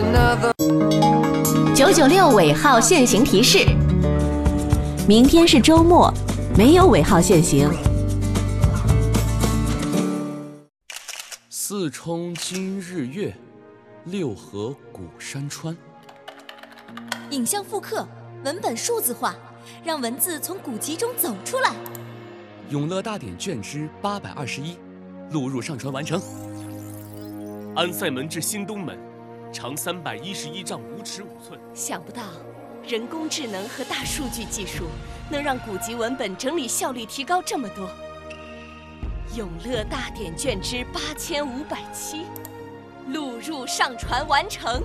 996尾号限行提示：明天是周末，没有尾号限行。 四冲今日月，六合古山川。 影像复刻，文本数字化，让文字从古籍中走出来。 永乐大典卷之821，录入上传完成。 安塞门至新东门，长311丈5尺5寸。 想不到，人工智能和大数据技术能让古籍文本整理效率提高这么多。永乐大典卷之8507，录入上传完成。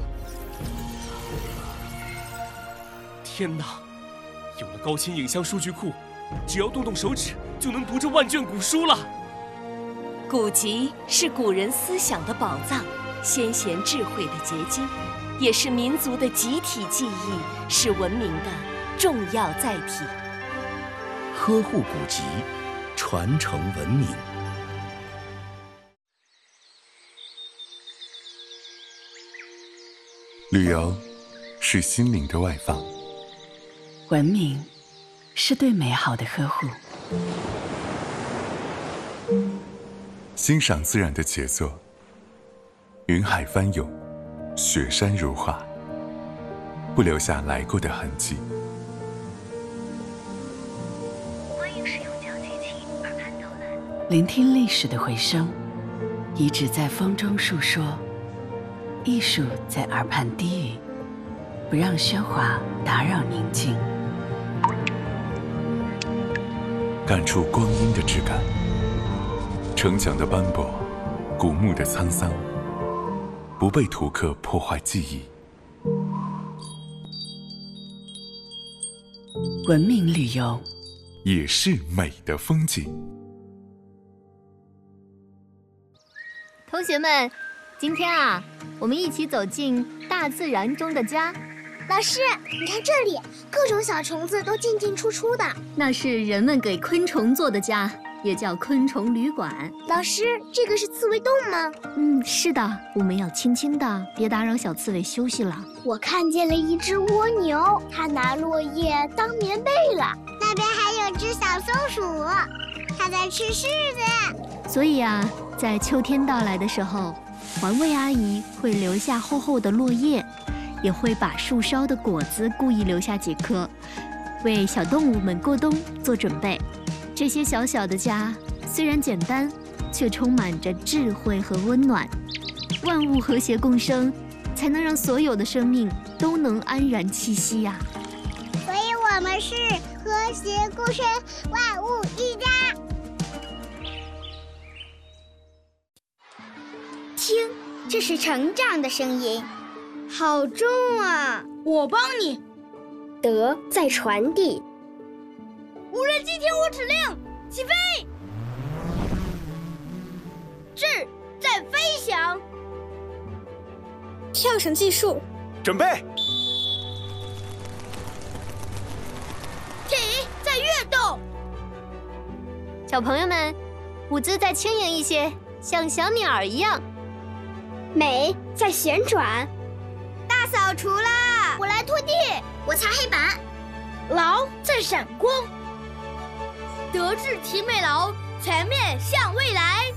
天哪！有了高清影像数据库，只要动动手指就能读这万卷古书了。 古籍是古人思想的宝藏，先贤智慧的结晶，也是民族的集体记忆，是文明的重要载体。 呵护古籍，传承文明。 旅游是心灵的外放， 文明是对美好的呵护。 欣赏自然的杰作，云海翻涌，雪山如画，不留下来过的痕迹。 欢迎使用脚机器耳畔导览， 聆听历史的回声，遗址在风中述说，艺术在耳畔低语，不让喧哗打扰宁静。 感触光阴的质感，城墙的斑驳，古墓的沧桑，不被图刻破坏记忆。 文明旅游也是美的风景。 同学们，今天啊，我们一起走进大自然中的家。 老师，你看这里，各种小虫子都进进出出的。 那是人们给昆虫做的家，也叫昆虫旅馆。 老师，这个是刺猬洞吗？ 是的，我们要轻轻的，别打扰小刺猬休息了。 我看见了一只蜗牛，它拿落叶当棉被了。 那边还有只小松鼠，它在吃柿子。 所以啊，在秋天到来的时候，环卫阿姨会留下厚厚的落叶，也会把树梢的果子故意留下几颗，为小动物们过冬做准备。这些小小的家虽然简单，却充满着智慧和温暖。万物和谐共生，才能让所有的生命都能安然栖息呀。 所以我们是和谐共生，万物一家。 听，这是成长的声音。好重啊！ 我帮你。 德在传递。 无人机听我指令，起飞！智在飞翔。 跳绳技术， 准备。 体在跃动。 小朋友们，舞姿再轻盈一些，像小鸟一样。 美在旋转。 大扫除啦！ 我来拖地，我擦黑板。 劳在闪光。德智体美劳，全面向未来。